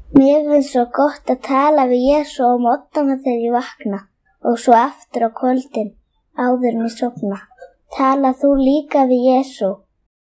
Mér finnst svo gott að tala við Jesú á morgnana þegar ég vakna og svo aftur á kvöldin áður en ég sofna. Tala þú líka við Jesú?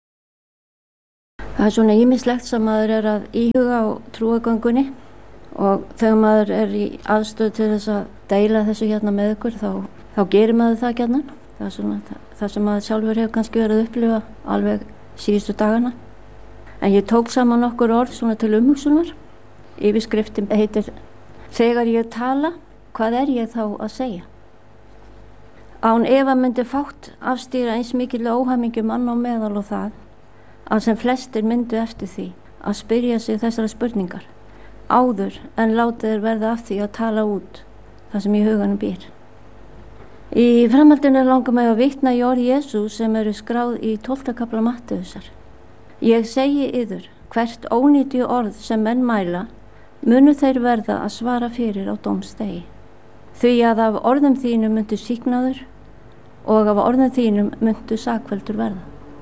Það svona ýmislegt sem maður að íhuga á trúargöngunni og þegar maður í aðstöðu til þess að deila þessu hérna með ykkur þá gerir maður það gjarnan. Það svona það sem maður sjálfur hefur kannski verið að upplifa alveg síðustu dagana. En ég tók saman nokkur orð svona til umhugsunar. Yfirskriftin heitir Þegar ég tala, hvað ég þá að segja? Án efa myndi fátt afstýra eins mikil óhamingju mann á meðal og það að sem flestir myndu eftir því að spyrja sig þessara spurningar áður en látið verða af því að tala út það sem í huganum býr. Í framhaldinu langar mig að vitna í orð Jesú sem eru skráð í 12. kafla Mattheusar. Ég segi yður, hvert ónýtju orð sem menn mæla, munu þeir verða að svara fyrir á dómsdegi. Því að af orðum þínum myndu sýknaður og af orðum þínum myndu sakfelldur verða.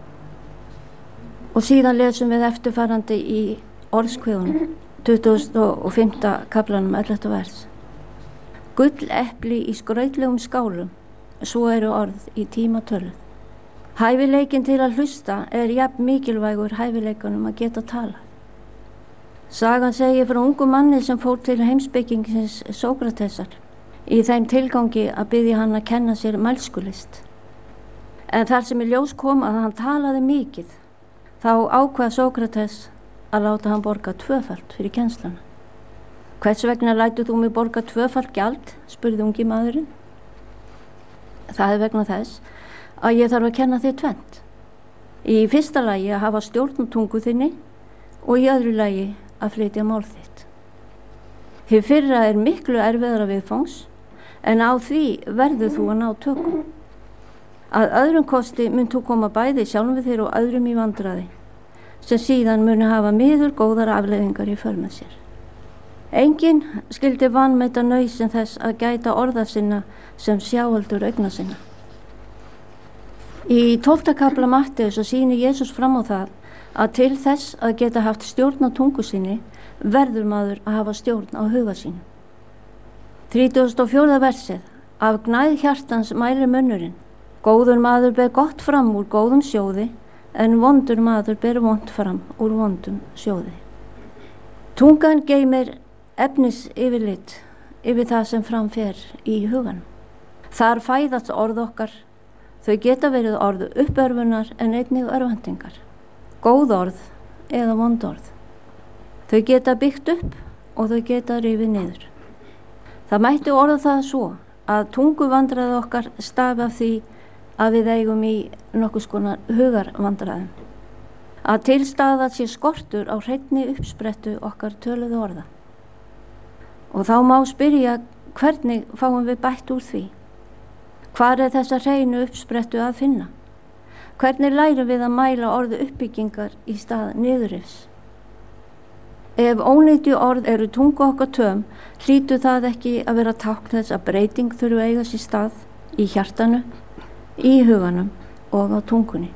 Og síðan lesum við eftirfarandi í orðskviðunum, 25. kaflanum 11. vers. Gull epli í skrautlegum skálum, svo eru orð í tíma töluð. Hæfileikinn til að hlusta jafn mikilvægur hæfileikunum að geta talað. Sagan segir frá ungum manni sem fór til heimspekingsins Sókratesar í þeim tilgangi að biðja hann að kenna sér mælskulist. En þar sem í ljós kom að hann talaði mikið, þá ákvað Sókrates að láta hann borga 2-falt fyrir kennsluna. Hvers vegna lætur þú mig borga 2-falt gjald, spurði ungi maðurinn. Það vegna þess að ég þarf að kenna þér 2. Í fyrsta lagi að hafa stjórn á tungu þinni og í öðru lagi að flytja mál þitt. Hið fyrra miklu erfiðara viðfangs en á því verður þú að ná tökum. Að öðrum kosti mun þú koma bæði sjálfum við þér og öðrum í vandræði sem síðan muni hafa miður góðar afleiðingar í för með sér. Enginn skyldi vanmeta nauðsyn þess að gæta orða sinna sem sjáaldur augna sinna. Í 12. kafla Mattheus sýnir Jesús fram á það að til þess að geta haft stjórn á tungu sinni verður maður að hafa stjórn á huga sínu. 34. versið. Af gnægð hjartans mælir munnurinn. Góður maður ber gott fram úr góðum sjóði en vondur maður ber vont fram úr vondum sjóði. Tungan geymir efnis yfirlit yfir það sem framfer í huganum. Þar fæðast orð okkar. Þau geta verið orð uppörfunar en einnig örvæntingar. Góð orð eða vond orð. Þau geta byggt upp og þau geta rifið niður. Það mætti orða það svo að tunguvandræði okkar stafi af því að við eigum í nokkurs konar hugarvandræðum. Að tilstaða sé skortur á hreinni uppsprettu okkar töluðu orða. Og þá má spyrja hvernig fáum við bætt úr því? Hvar þessa hreinu uppsprettu að finna? Hvernig lærum við að mæla orðu uppbyggingar í stað niðurrifs? Ef ónýtju orð eru tungu okkar tóm, hlýtur það ekki að vera tákn þess að breyting þurfi að eiga sér stað í hjartanu, í huganum og á tungunni.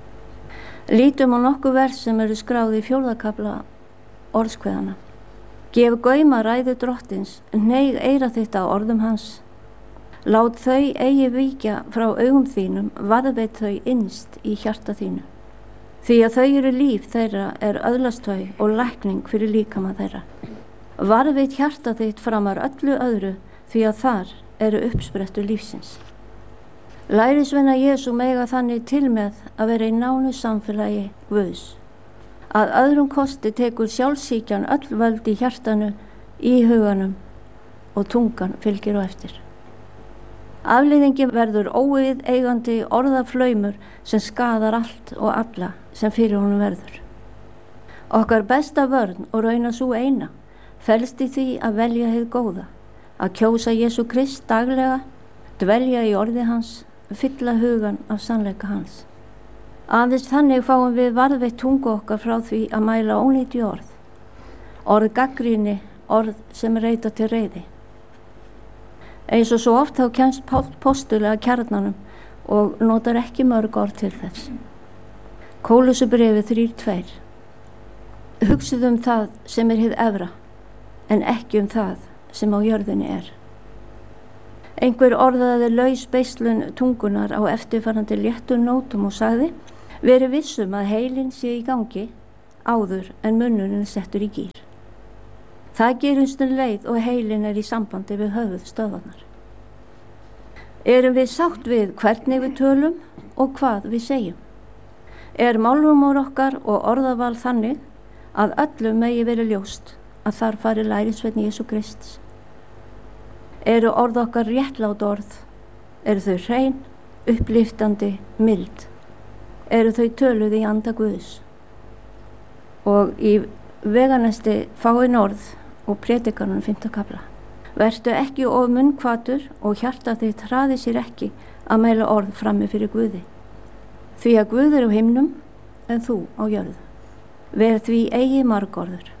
Lítum á nokkuð vers sem eru skráð í 4. kafla orðskveðana. Gef gaum að ræðu drottins, hneig eyra þitt á orðum hans. Lát þau eigi víkja frá augum þínum, varðveit þau innst í hjarta þínu. Því að þau eru líf þeirra öðlast þau og lækning fyrir líkama þeirra. Varðveit hjarta þitt framar öllu öðru því að þar eru uppsprettu lífsins. Lærisveina Jesú mega þannig til með að vera í nánu samfélagi Guðs. Að öðrum kosti tekur sjálfsíkjan öll völd í hjartanu, í huganum og tungan fylgir á eftir. Afleiðingin verður óið eigandi orðaflaumur sem skadar allt og alla sem fyrir honum verður. Okkar besta vörn og rauna svo eina felst í því að velja hið góða, að kjósa Jesú Krist daglega, dvelja í orði hans, fylla hugan af sannleika hans. Aðeins þannig fáum við varðveitt tungu okkar frá því að mæla ónýtju orð. Orð gagnrýni, orð sem reita til reiði. Eins og svo oft þá kemst Páll postulega kjarnanum og notar ekki mörg orð til þess. Kólusubréfið 3:2. Hugsið það sem hið efra, en ekki það sem á jörðinni er. Einhver orðaði laus beislun tungunar á eftirfarandi léttum nótum og sagði: veri vissum að heilin sé í gangi áður en munnurinn settur í gír. Það gerist leið og heilin er í sambandi við höfuðstöðvarnar. Erum við sátt við hvernig við tölum og hvað við segjum? Er málrúmur okkar og orðaval þannig að öllum megi verið ljóst að þar fari lærisveinn Jesú Krists? Eru orð okkar réttlát orð? Eru þau hrein, uppliftandi, mild? Eru þau töluð í anda Guðs? Og í veganesti fáin orð og predikarnum 5. kafla. Vertu ekki of munnkvatur og hjarta þitt hraði sér ekki að mæla orð frammi fyrir Guði. Því að Guð er á himnum en þú á jörðu. Ver því eigi margorður.